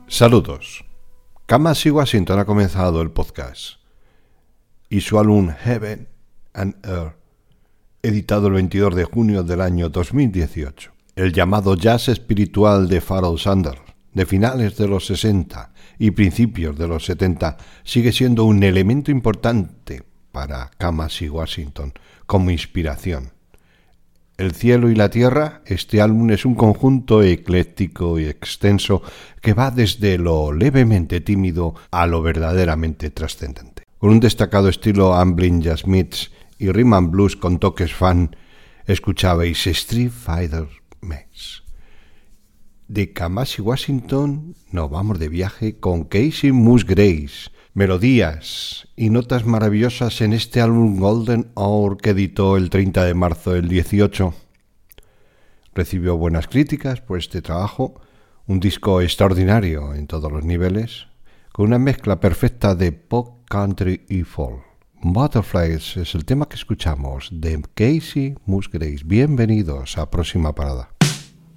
Saludos. Kamasi Washington ha comenzado el podcast y su álbum Heaven and Earth, editado el 22 de junio del año 2018. El llamado jazz espiritual de Pharoah Sanders, de finales de los 60 y principios de los 70, sigue siendo un elemento importante para Kamasi Washington como inspiración. El cielo y la tierra, este álbum es un conjunto ecléctico y extenso que va desde lo levemente tímido a lo verdaderamente trascendente. Con un destacado estilo Amblin Jazz Mix y Rhythm and Blues con toques fan, escuchabais Street Fighter Mix. De Kamasi Washington nos vamos de viaje con Kacey Musgraves. Melodías y notas maravillosas en este álbum Golden Hour que editó el 30 de marzo del 18. Recibió buenas críticas por este trabajo, un disco extraordinario en todos los niveles, con una mezcla perfecta de pop, country y folk. Butterflies es el tema que escuchamos de Kacey Musgraves. Bienvenidos a Próxima Parada.